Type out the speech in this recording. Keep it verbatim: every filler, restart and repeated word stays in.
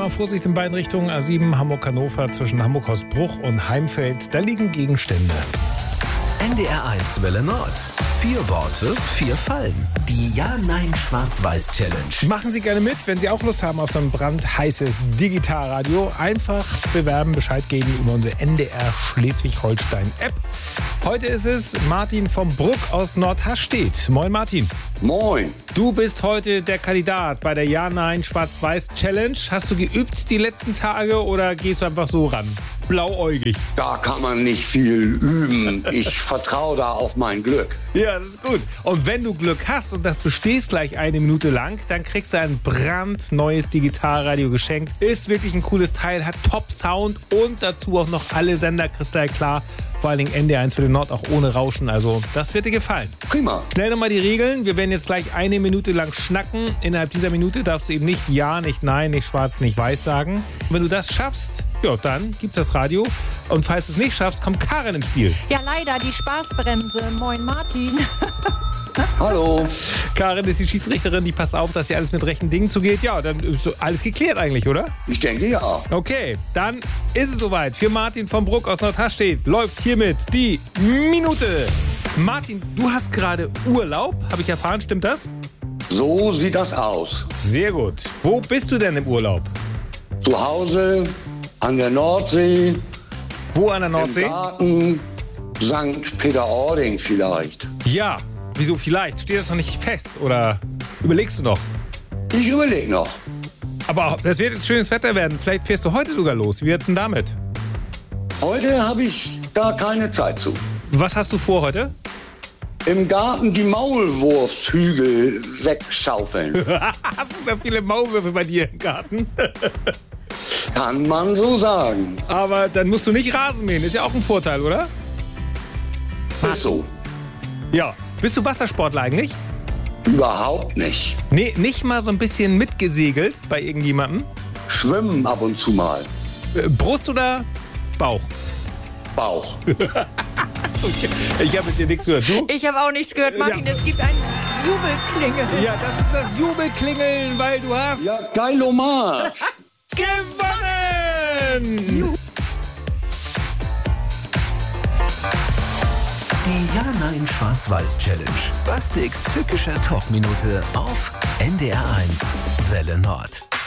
Einmal Vorsicht in beiden Richtungen. A sieben Hamburg-Hannover zwischen Hamburg-Hausbruch und Heimfeld. Da liegen Gegenstände. N D R eins Welle Nord. Vier Worte, vier Fallen. Die Ja-Nein-Schwarz-Weiß-Challenge. Machen Sie gerne mit, wenn Sie auch Lust haben auf so ein brandheißes Digitalradio. Einfach bewerben, Bescheid geben über unsere N D R Schleswig-Holstein-App. Heute ist es Martin vom Bruck aus Nordhastedt. Moin Martin. Moin. Du bist heute der Kandidat bei der Ja-Nein-Schwarz-Weiß-Challenge. Hast du geübt die letzten Tage oder gehst du einfach so ran? Blauäugig. Da kann man nicht viel üben. Ich vertraue da auf mein Glück. Ja, das ist gut. Und wenn du Glück hast und das bestehst gleich eine Minute lang, dann kriegst du ein brandneues Digitalradio geschenkt. Ist wirklich ein cooles Teil, hat Top-Sound und dazu auch noch alle Sender kristallklar. Vor allen Dingen N D R eins für den Nord auch ohne Rauschen. Also das wird dir gefallen. Prima. Schnell nochmal die Regeln. Wir werden jetzt gleich eine Minute lang schnacken. Innerhalb dieser Minute darfst du eben nicht Ja, nicht Nein, nicht Schwarz, nicht Weiß sagen. Und wenn du das schaffst, ja, dann gibt's das Radio. Und falls du es nicht schaffst, kommt Karin ins Spiel. Ja, leider, die Spaßbremse. Moin Martin. Hallo. Karin ist die Schiedsrichterin, die passt auf, dass hier alles mit rechten Dingen zugeht. Ja, dann ist alles geklärt eigentlich, oder? Ich denke ja. Okay, dann ist es soweit. Für Martin vom Bruck aus Nordhastedt läuft hiermit die Minute. Martin, du hast gerade Urlaub, habe ich erfahren, stimmt das? So sieht das aus. Sehr gut. Wo bist du denn im Urlaub? Zu Hause, an der Nordsee, Wo an der im Nordsee? Garten, Sankt Peter-Ording vielleicht. Ja. Wieso vielleicht? Steht das noch nicht fest oder überlegst du noch? Ich überlege noch. Aber das wird jetzt schönes Wetter werden. Vielleicht fährst du heute sogar los. Wie wird's denn damit? Heute habe ich da keine Zeit zu. Was hast du vor heute? Im Garten die Maulwurfshügel wegschaufeln. Hast du da viele Maulwürfe bei dir im Garten? Kann man so sagen. Aber dann musst du nicht Rasen mähen. Ist ja auch ein Vorteil, oder? Ist so. Ja. Bist du Wassersportler eigentlich? Überhaupt nicht. Nee, nicht mal so ein bisschen mitgesegelt bei irgendjemandem? Schwimmen ab und zu mal. Äh, Brust oder Bauch? Bauch. Ich habe mit dir nichts gehört. Du? Ich habe auch nichts gehört, Martin. Ja. Es gibt ein Jubelklingeln. Ja, das ist das Jubelklingeln, weil du hast Ja, geilomar. gewonnen! Die Ja-Nein-Schwarz-Weiß-Challenge. Bastiks tückischer Top-Minute auf N D R eins Welle Nord.